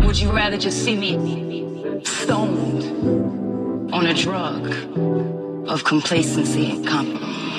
would you rather just see me stoned on a drug of complacency and compromise?